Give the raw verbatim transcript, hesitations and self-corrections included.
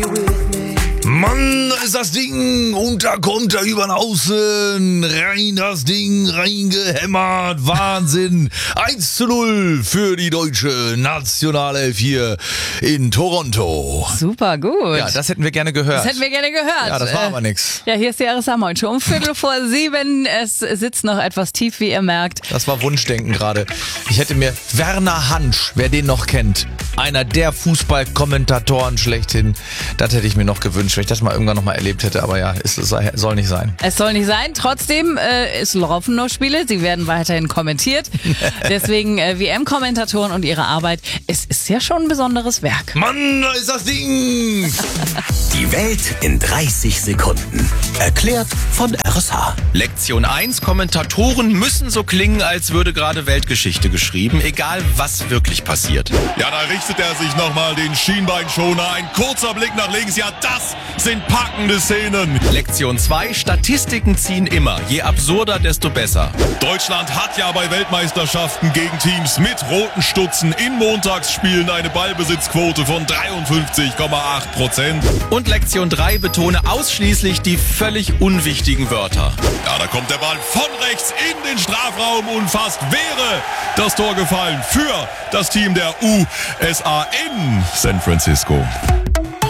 Mann, ist das Ding und da kommt er über den Außen, rein das Ding, reingehämmert, Wahnsinn, eins zu null für die deutsche Nationalelf hier in Toronto. Super gut. Ja, das hätten wir gerne gehört. Das hätten wir gerne gehört. Ja, das war aber nix. Ja, hier ist die R S A Moin Show um Viertel vor sieben. Es sitzt noch etwas tief, wie ihr merkt. Das war Wunschdenken gerade. Ich hätte mir Werner Hansch, wer den noch kennt, einer der Fußballkommentatoren schlechthin, das hätte ich mir noch gewünscht, wenn ich das mal irgendwann noch mal erlebt hätte. Aber ja, es soll nicht sein. Es soll nicht sein. Trotzdem, äh, es laufen noch Spiele. Sie werden weiterhin kommentiert. Deswegen äh, W M-Kommentatoren und ihre Arbeit. Es ist ja schon ein besonderes Werk. Mann, da ist das Ding! Die Welt in dreißig Sekunden. Erklärt von R S H. Lektion eins. Kommentatoren müssen so klingen, als würde gerade Weltgeschichte geschrieben, egal was wirklich passiert. Ja, da richtet er sich nochmal den Schienbeinschoner. Ein kurzer Blick nach links. Ja, das sind packende Szenen. Lektion zwei. Statistiken ziehen immer. Je absurder, desto besser. Deutschland hat ja bei Weltmeisterschaften gegen Teams mit roten Stutzen in Montagsspielen eine Ballbesitzquote von dreiundfünfzig Komma acht Prozent. Und Lektion drei. Betone ausschließlich die völlig unwichtigen Wörter. Ja, da kommt der Ball von rechts in den Strafraum und fast wäre das Tor gefallen für das Team der U S A in San Francisco.